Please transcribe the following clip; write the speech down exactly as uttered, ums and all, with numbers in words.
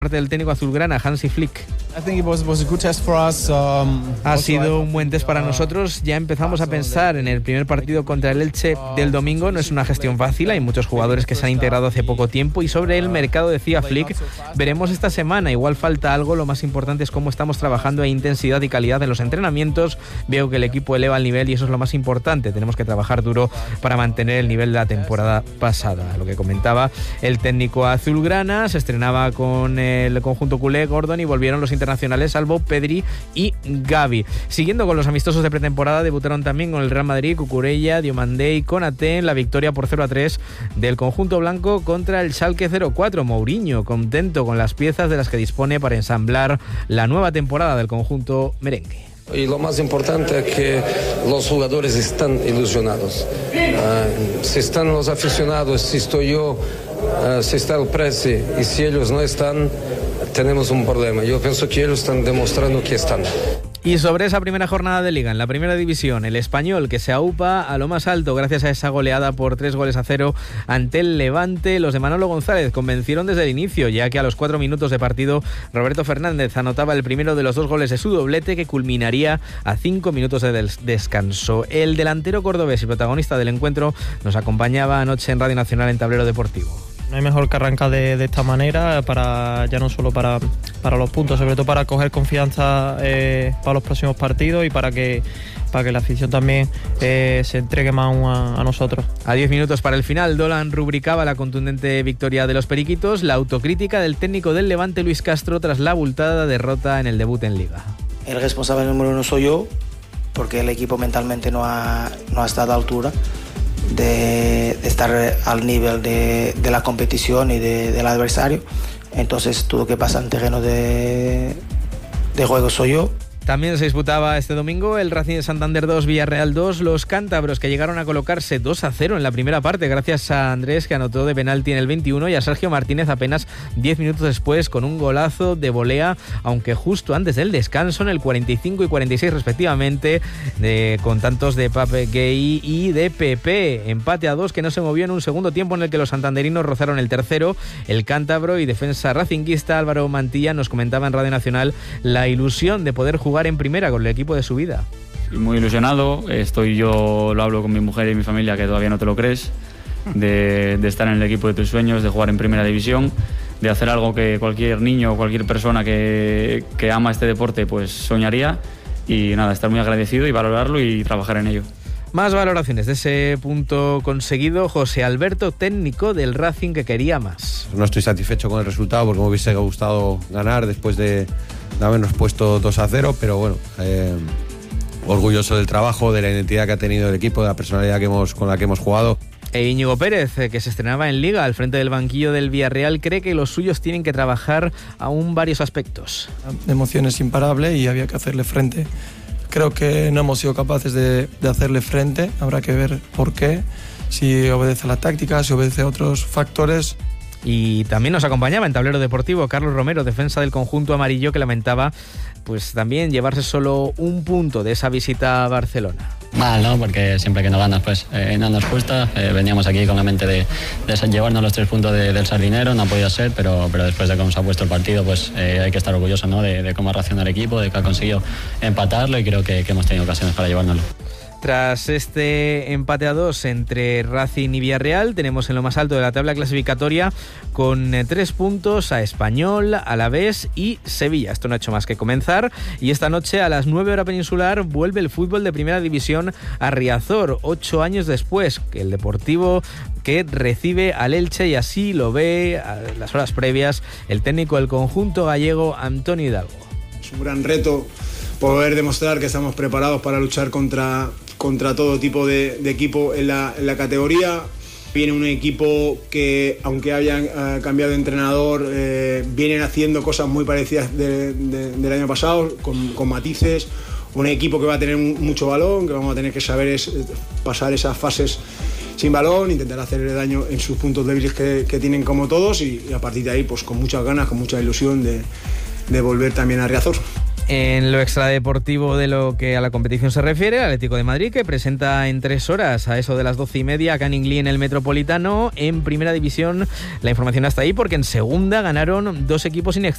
parte del técnico azulgrana Hansi Flick. Ha sido un buen test para nosotros. Ya empezamos a pensar en el primer partido contra el Elche del domingo. No es una gestión fácil, hay muchos jugadores que se han integrado hace poco tiempo y sobre el mercado, decía Flick, veremos esta semana. Igual falta algo, lo más importante es cómo estamos trabajando, e intensidad y calidad en los entrenamientos. Veo que el equipo eleva el nivel y eso es lo más importante. Tenemos que trabajar duro para mantener el nivel de la temporada pasada. Lo que comentaba el técnico azulgrana. Se estrenaba con el conjunto culé Gordon y volvieron los internacionales, salvo Pedri y Gavi. Siguiendo con los amistosos de pretemporada, debutaron también con el Real Madrid Cucurella, Diomandé y Konaté en la victoria por cero a tres del conjunto blanco contra el Schalke cero cuatro. Mourinho contento con las piezas de las que dispone para ensamblar la nueva temporada del conjunto merengue. Y lo más importante es que los jugadores están ilusionados. Uh, si están los aficionados, si estoy yo, uh, si está el presi y si ellos no están, tenemos un problema. Yo pienso que ellos están demostrando que están. Y sobre esa primera jornada de Liga en la primera división, el Español que se aupa a lo más alto gracias a esa goleada por tres goles a cero ante el Levante. Los de Manolo González convencieron desde el inicio, ya que a los cuatro minutos de partido Roberto Fernández anotaba el primero de los dos goles de su doblete, que culminaría a cinco minutos de descanso. El delantero cordobés y protagonista del encuentro nos acompañaba anoche en Radio Nacional en Tablero Deportivo. No hay mejor que arrancar de, de esta manera, para ya no solo para, para los puntos, sobre todo para coger confianza eh, para los próximos partidos y para que, para que la afición también eh, se entregue más a, a nosotros. A diez minutos para el final, Dolan rubricaba la contundente victoria de los periquitos, la autocrítica del técnico del Levante, Luis Castro, tras la abultada derrota en el debut en Liga. El responsable número uno soy yo, porque el equipo mentalmente no ha, no ha estado a la altura De, de estar al nivel de, de la competición y de, del adversario. Entonces todo lo que pasa en terreno de, de juego soy yo. También se disputaba este domingo el Racing de Santander dos, Villarreal dos. Los cántabros que llegaron a colocarse dos a cero en la primera parte gracias a Andrés, que anotó de penalti en el veintiuno, y a Sergio Martínez apenas diez minutos después con un golazo de volea, aunque justo antes del descanso en el cuarenta y cinco y cuarenta y seis respectivamente, de, con tantos de Pape Gay y de Pepe. Empate a dos que no se movió en un segundo tiempo en el que los santanderinos rozaron el tercero. El cántabro y defensa racinguista Álvaro Mantilla nos comentaba en Radio Nacional la ilusión de poder jugar en primera con el equipo de su vida. Muy ilusionado, estoy yo, lo hablo con mi mujer y mi familia, que todavía no te lo crees, de, de estar en el equipo de tus sueños, de jugar en primera división, de hacer algo que cualquier niño o cualquier persona que, que ama este deporte pues soñaría, y nada, estar muy agradecido y valorarlo y trabajar en ello. Más valoraciones de ese punto conseguido. José Alberto, técnico del Racing, que quería más. No estoy satisfecho con el resultado porque me hubiese gustado ganar después de, de habernos puesto dos a cero, pero bueno, eh, orgulloso del trabajo, de la identidad que ha tenido el equipo, de la personalidad que hemos, con la que hemos jugado. E Íñigo Pérez, que se estrenaba en Liga al frente del banquillo del Villarreal, cree que los suyos tienen que trabajar aún varios aspectos. La emoción es imparable y había que hacerle frente. Creo que no hemos sido capaces de, de hacerle frente, habrá que ver por qué, si obedece a la táctica, si obedece a otros factores. Y también nos acompañaba en Tablero Deportivo Carlos Romero, defensa del conjunto amarillo, que lamentaba pues también llevarse solo un punto de esa visita a Barcelona. Mal, ¿no? Porque siempre que no ganas, pues eh, no nos gusta. Eh, veníamos aquí con la mente de, de llevarnos los tres puntos de, del Sardinero, no ha podido ser, pero, pero después de cómo se ha puesto el partido, pues eh, hay que estar orgulloso, ¿no? de, de cómo ha reaccionado el equipo, de que ha conseguido empatarlo, y creo que, que hemos tenido ocasiones para llevárnoslo. Tras este empate a dos entre Racing y Villarreal, tenemos en lo más alto de la tabla clasificatoria con tres puntos a Español, Alavés y Sevilla. Esto no ha hecho más que comenzar, y esta noche a las nueve hora peninsular vuelve el fútbol de primera división a Riazor, ocho años después que el Deportivo, que recibe al Elche, y así lo ve a las horas previas el técnico del conjunto gallego, Antonio Hidalgo. Es un gran reto poder demostrar que estamos preparados para luchar contra, contra todo tipo de, de equipo en la, en la categoría. Viene un equipo que, aunque hayan eh, cambiado de entrenador, eh, vienen haciendo cosas muy parecidas de, de, del año pasado, con, con matices. Un equipo que va a tener mucho balón, que vamos a tener que saber es, pasar esas fases sin balón, intentar hacerle daño en sus puntos débiles que, que tienen como todos, y, y a partir de ahí pues con muchas ganas, con mucha ilusión de, de volver también a Riazor. En lo extradeportivo de lo que a la competición se refiere, el Atlético de Madrid, que presenta en tres horas, a eso de las doce y media, a Canning Lee en el Metropolitano. En primera división, la información hasta ahí, porque en segunda ganaron dos equipos